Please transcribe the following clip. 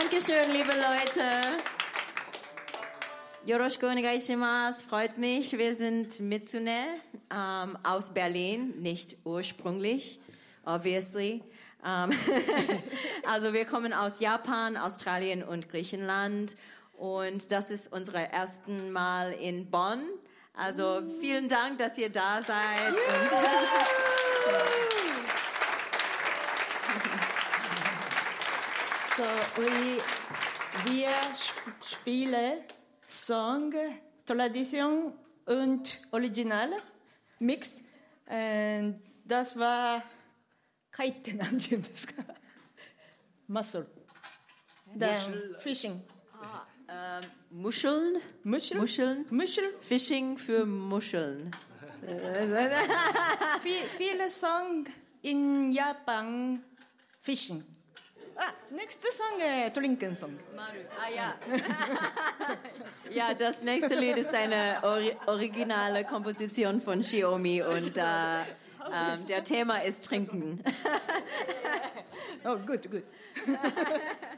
Dankeschön, liebe Leute. Yoroshiku onegaishimasu. Freut mich. Wir sind Mitsune aus Berlin, nicht ursprünglich, obviously. Also wir kommen aus Japan, Australien und Griechenland und das ist unser erstes Mal in Bonn. Also vielen Dank, dass ihr da seid. So, wir spielen Song, Tradition und Original, Mix. Und das war Kaite, nanten desu ka? Mussel. Then Fishing. Muscheln? Muscheln? Fishing für Muscheln. Viele Songs in Japan, Fishing. Next Song, Trinken Song. Ja. Ja, das nächste Lied ist eine originale Komposition von Shiomi und der Thema ist Trinken. Oh, good.